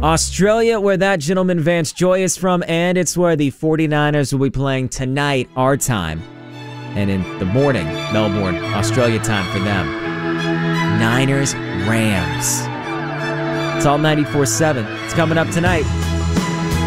Australia, where that gentleman Vance Joy is from, and it's where the 49ers will be playing tonight, our time. And in the morning, Melbourne, Australia time for them. Niners, Rams. It's all 94.7. It's coming up tonight.